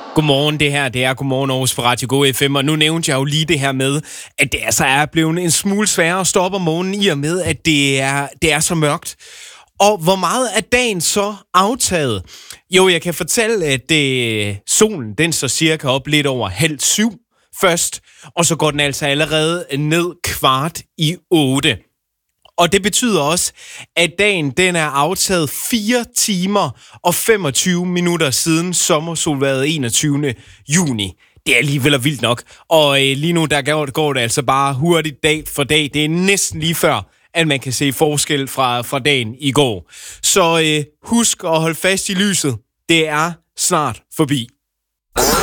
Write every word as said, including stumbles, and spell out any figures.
Godmorgen, det her, det er Godmorgen Aarhus på Radio Go F M, og nu nævnte jeg jo lige det her med, at det altså er blevet en smule sværere at stoppe om morgenen i og med, at det er, det er så mørkt. Og hvor meget er dagen så aftaget? Jo, jeg kan fortælle, at det, solen den så cirka op lidt over halv syv først, og så går den altså allerede ned kvart i otte. Og det betyder også, at dagen den er aftaget fire timer og femogtyve minutter siden sommersolværet enogtyvende juni. Det er alligevel vildt nok. Og øh, lige nu der går, går det altså bare hurtigt dag for dag. Det er næsten lige før, at man kan se forskel fra, fra dagen i går. Så øh, husk at holde fast i lyset. Det er snart forbi.